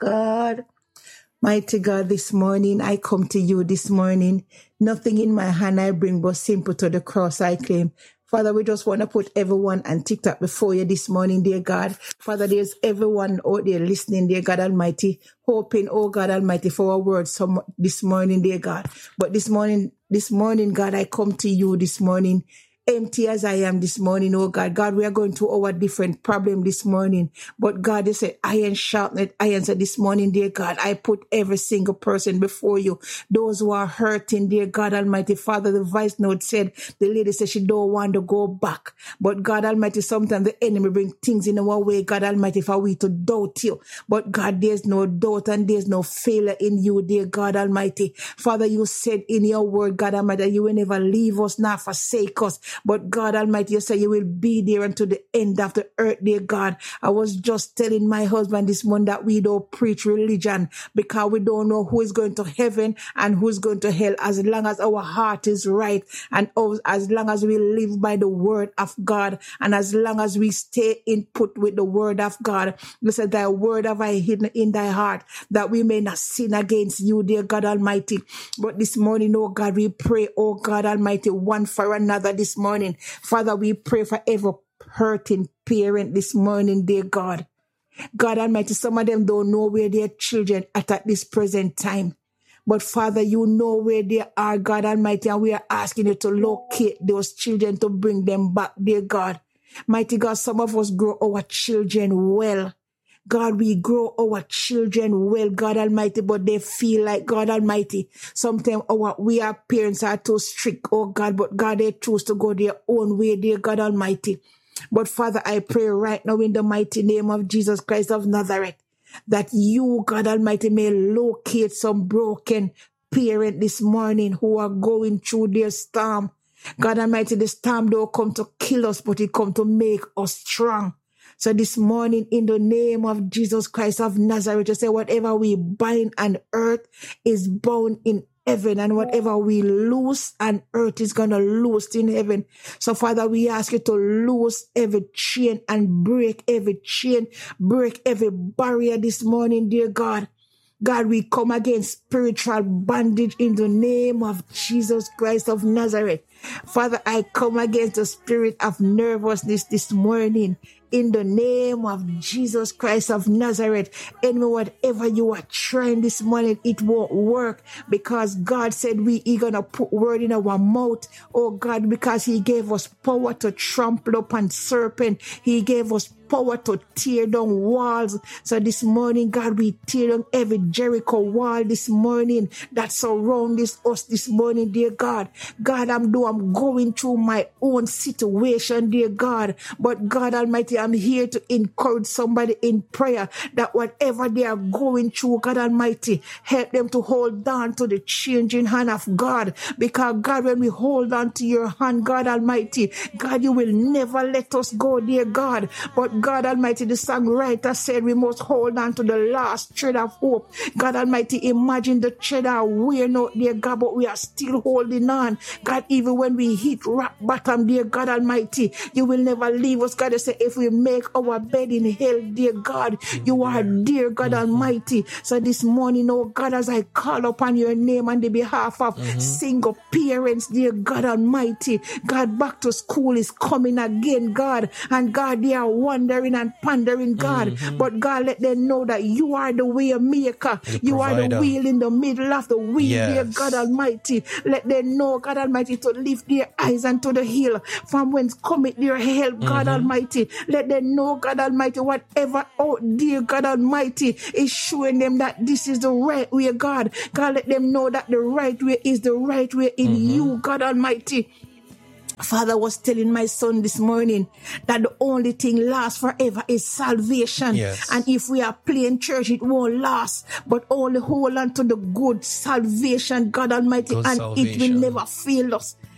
God. Mighty God, this morning I come to you this morning. Nothing in my hand I bring but simple to the cross I claim. Father, we just want to put everyone and TikTok before you this morning, dear God. Father, there's everyone out there listening, dear God Almighty, hoping, oh God Almighty, for a word this morning, dear God. But this morning, God, I come to you this morning, empty as I am this morning, oh God. God, we are going through our different problem this morning. But God, you said, iron sharpened iron. So this morning, dear God, I put every single person before you. Those who are hurting, dear God Almighty. Father, the voice note said, the lady said she don't want to go back. But God Almighty, sometimes the enemy bring things in our way, God Almighty, for we to doubt you. But God, there's no doubt and there's no failure in you, dear God Almighty. Father, you said in your word, God Almighty, you will never leave us nor forsake us. But God Almighty, you say you will be there until the end of the earth, dear God. I was just telling my husband this morning that we don't preach religion because we don't know who is going to heaven and who is going to hell, as long as our heart is right and as long as we live by the word of God and as long as we stay in put with the word of God. You said, thy word have I hidden in thy heart that we may not sin against you, dear God Almighty. But this morning, oh God, we pray, oh God Almighty, one for another this morning. Father, we pray for every hurting parent this morning, dear God. God Almighty, some of them don't know where their children are at this present time. But Father, you know where they are, God Almighty, and we are asking you to locate those children to bring them back, dear God. Mighty God, some of us grow our children well. God, we grow our children well, God Almighty, but they feel like, God Almighty, sometimes our parents are too strict, oh God, but God, they choose to go their own way, dear God Almighty. But Father, I pray right now in the mighty name of Jesus Christ of Nazareth, that you, God Almighty, may locate some broken parent this morning who are going through their storm. God Almighty, the storm don't come to kill us, but it come to make us strong. So this morning, in the name of Jesus Christ of Nazareth, you say whatever we bind on earth is bound in heaven, and whatever we loose on earth is going to loose in heaven. So Father, we ask you to loose every chain and break every chain, break every barrier this morning, dear God. God, we come against spiritual bondage in the name of Jesus Christ of Nazareth. Father, I come against the spirit of nervousness this morning in the name of Jesus Christ of Nazareth. And whatever you are trying this morning, it won't work because God said we are going to put word in our mouth, oh God, because he gave us power to trample upon serpent. He gave us power to tear down walls. So this morning, God, we tear down every Jericho wall this morning that surrounds us this morning, dear God. God, I'm going through my own situation, dear God. But God Almighty, I'm here to encourage somebody in prayer that whatever they are going through, God Almighty, help them to hold on to the changing hand of God. Because God, when we hold on to your hand, God Almighty, God, you will never let us go, dear God. But God Almighty, the songwriter said we must hold on to the last thread of hope. God Almighty, imagine the thread are wearing out, dear God, but we are still holding on. God, even when we hit rock bottom, dear God Almighty, you will never leave us. God, you say if we make our bed in hell, dear God, you are dear God Almighty. So this morning, oh God, as I call upon your name on the behalf of single parents, dear God Almighty, God, back to school is coming again, God, and God, they are wondering and pondering, God, but God, let them know that you are the way maker, you are the wheel in the middle of the wheel, dear God Almighty. Let them know, God Almighty, to lift their eyes unto the hill from whence cometh their help, God Almighty. Let them know, God Almighty, whatever, oh dear God Almighty, is showing them that this is the right way, God. God, let them know that the right way is the right way in you, God Almighty. Father was telling my son this morning that the only thing lasts forever is salvation. Yes. And if we are playing church, it won't last. But only hold on to the good salvation, God Almighty, good and salvation. It will never fail us.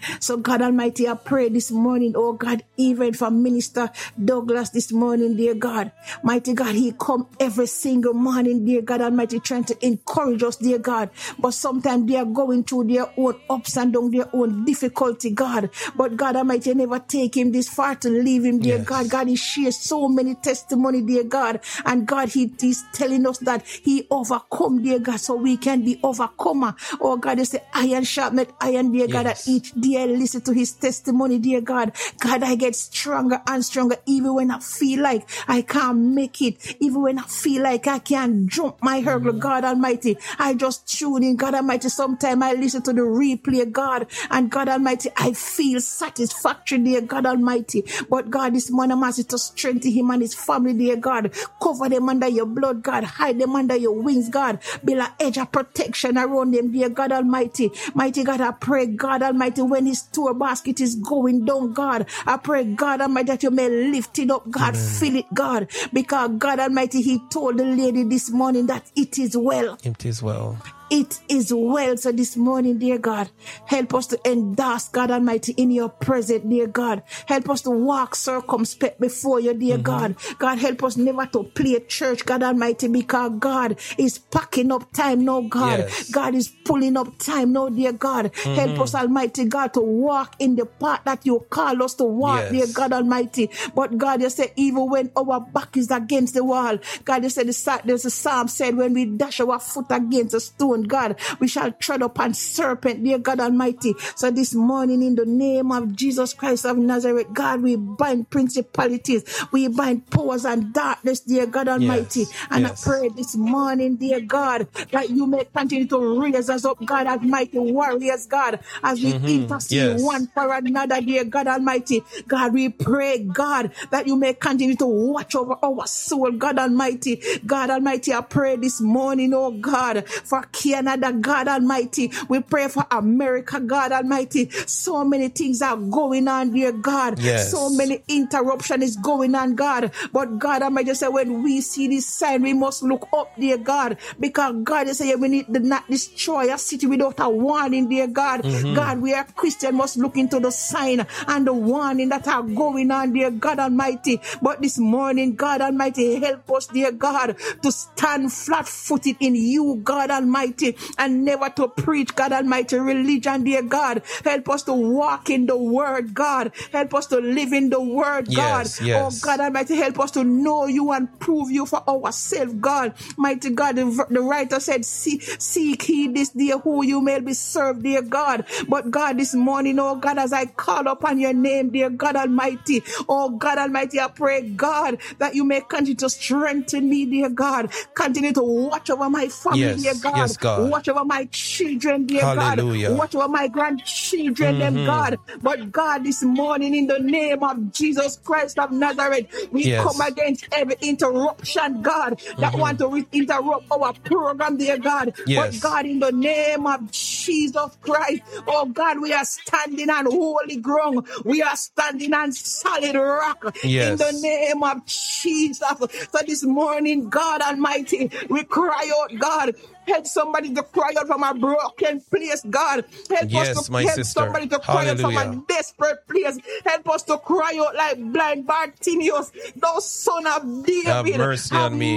So God Almighty, I pray this morning, oh God, even for Minister Douglas this morning, dear God. Mighty God, he come every single morning, dear God Almighty, trying to encourage us, dear God. But sometimes they are going through their own ups and downs, their own difficulty, God. But God Almighty, never take him this far to leave him, dear God. God, he shares so many testimony, dear God. And God, he is telling us that he overcome, dear God, so we can be overcomer. Oh God, you say iron sharpened iron, dear God, that each day I listen to his testimony, dear God. God, I get stronger and stronger even when I feel like I can't make it, even when I feel like I can't jump my hurdle, God Almighty. I just tune in, God Almighty. Sometimes I listen to the replay, God, and God Almighty, I feel satisfactory, dear God Almighty. But God, this morning I'm asking to strengthen him and his family, dear God. Cover them under your blood, God. Hide them under your wings, God. Build an edge of protection around them, dear God Almighty. Mighty God, I pray, God Almighty, when his store basket is going down, God, I pray, God Almighty, that you may lift it up, God. Fill it, God. Because God Almighty, he told the lady this morning that it is well. It is well. It is well. So this morning, dear God, help us to endorse, God Almighty, in your presence, dear God. Help us to walk circumspect before you, dear God. God, help us never to play church, God Almighty, because God is packing up time now, God. God is pulling up time now, dear God. Help us, Almighty God, to walk in the path that you call us to walk, dear God Almighty. But God, you said, even when our back is against the wall, God, you said, there's a psalm said, when we dash our foot against a stone, God, we shall tread upon serpent, dear God Almighty. So this morning, in the name of Jesus Christ of Nazareth, God, we bind principalities, we bind powers and darkness, dear God Almighty. And I pray this morning, dear God, that you may continue to raise us up, God Almighty, warriors, God, as we intercede one for another, dear God Almighty. God, we pray, God, that you may continue to watch over our soul, God Almighty. God Almighty, I pray this morning, oh God, for Canada, God Almighty. We pray for America, God Almighty. So many things are going on, dear God. So many interruption is going on, God. But God Almighty say, when we see this sign, we must look up, dear God. Because God, you say, we need to not destroy a city without a warning, dear God. God, we are Christian, must look into the sign and the warning that are going on, dear God Almighty. But this morning, God Almighty, help us, dear God, to stand flat-footed in you, God Almighty, and never to preach, God Almighty, religion, dear God. Help us to walk in the word, God. Help us to live in the word, God. Oh, God Almighty, help us to know you and prove you for ourselves, God. Mighty God, the writer said, seek ye this day who you may be served, dear God. But God, this morning, oh God, as I call upon your name, dear God Almighty, oh God Almighty, I pray, God, that you may continue to strengthen me, dear God. Continue to watch over my family, dear God. Watch over my children, dear God. Watch over my grandchildren, them, God. But God, this morning, in the name of Jesus Christ of Nazareth, we come against every interruption, God, that want to interrupt our program, dear God. But God, in the name of Jesus Christ, oh God, we are standing on holy ground. We are standing on solid rock. In the name of Jesus. So this morning, God Almighty, we cry out, God. Help somebody to cry out from a broken place, God. Help us to help somebody to cry out from a desperate place. Help us to cry out like blind Bartimaeus, thou son of David. Have mercy on me.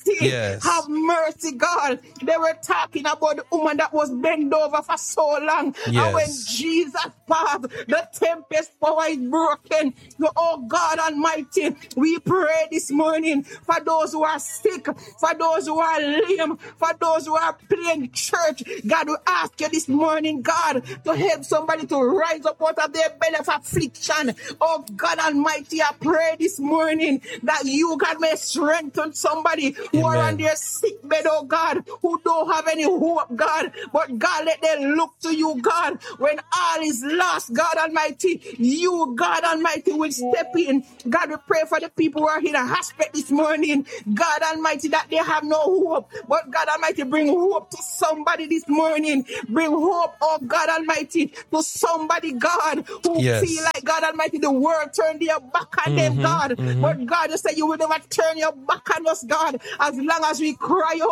Have mercy, God. They were talking about the woman that was bent over for so long. And when Jesus passed, the tempest power is broken. So, oh God Almighty, we pray this morning for those who are sick, for those who are lame, for those who are playing church. God, we ask you this morning, God, to help somebody to rise up out of their bed of affliction. Oh God Almighty, I pray this morning that you, God, may strengthen somebody who are on their sick bed, oh God, who don't have any hope, God. But God, let them look to you, God. When all is lost, God Almighty, you, God Almighty, will step in. God, we pray for the people who are in a hospital this morning, God Almighty, that they have no hope. But God Almighty, bring hope to somebody this morning. Bring hope, oh God Almighty, to somebody, God, who feel like, God Almighty, the world turned their back on them, God. But God, you say you will never turn your back on us, God, as long as we cry out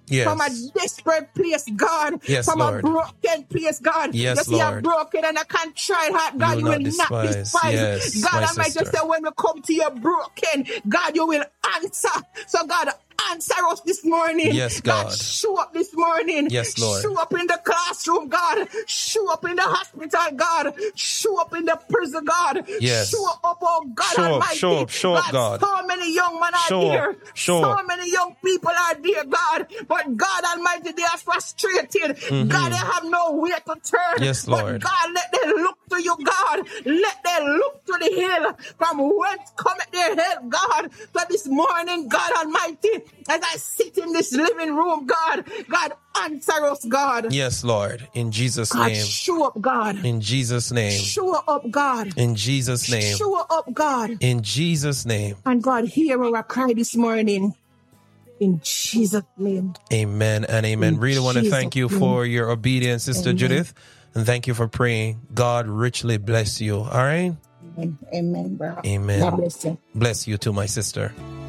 Yes. From a desperate place, God. Yes, From Lord. a broken place, God. Yes, You see, a Lord. broken and a contrite heart, God, you will not despise. Yes, God my Almighty, sister. say when we come to your broken, God, you will answer. So, God, answer us this morning. Yes, God. Show up this morning. Yes, Lord. Show up in the classroom, God. Show up in the hospital, God. Show up in the prison, God. Yes. Show up, oh God Show up, Almighty. show up, God. So many young men are Show there. up, show So up. many young people are there, God. But God Almighty, they are frustrated. God, they have nowhere to turn. Yes, but Lord. God, let them look to you, God. Let them look to the hill from whence cometh their help, God. So this morning, God Almighty, as I sit in this living room, God, answer us, God. Yes, Lord. In Jesus' God, name. show up, God. In Jesus' name. Show up, God. In Jesus' name. Show up, God. In Jesus' name. And God, hear our cry this morning. In Jesus' name. Amen and amen. In Really want to Jesus' thank you name. for your obedience, Sister Amen. Judith. And thank you for praying. God richly bless you. All right? Amen, brother. Amen. God bless you. Bless you too, my sister.